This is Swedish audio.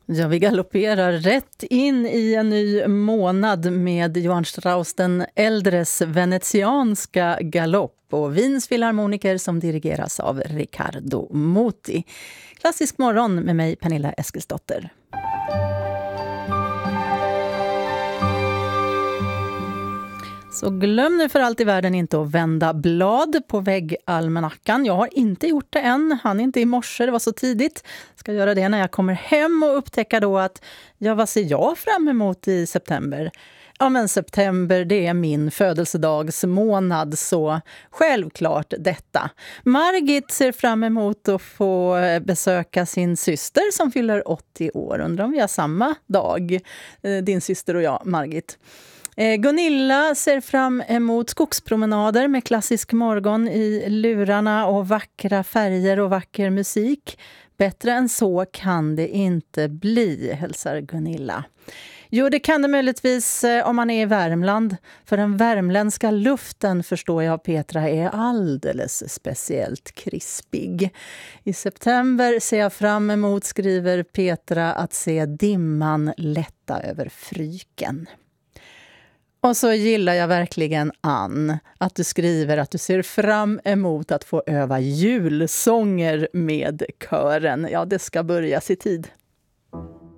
Ja, vi galopperar rätt in i en ny månad med Johann Strauss den äldres venetianska galopp och Wiens filharmoniker som dirigeras av Riccardo Muti. Klassisk morgon med mig, Pernilla Eskilsdotter. Så glöm nu för allt i världen inte att vända blad på väggalmanackan. Jag har inte gjort det än, han inte i morse, det var så tidigt. Ska göra det när jag kommer hem och upptäcka då att, ja, vad ser jag fram emot i september? Ja, men september, det är min födelsedagsmånad, så självklart detta. Margit ser fram emot att få besöka sin syster som fyller 80 år. Undrar om vi har samma dag, din syster och jag, Margit. Gunilla ser fram emot skogspromenader med klassisk morgon i lurarna och vackra färger och vacker musik. Bättre än så kan det inte bli, hälsar Gunilla. Jo, det kan det möjligtvis om man är i Värmland. För den värmländska luften, förstår jag, Petra, är alldeles speciellt krispig. I september ser jag fram emot, skriver Petra, att se dimman lätta över Fryken. Och så gillar jag verkligen, Ann, att du skriver att du ser fram emot att få öva julsånger med kören. Ja, det ska börja i tid.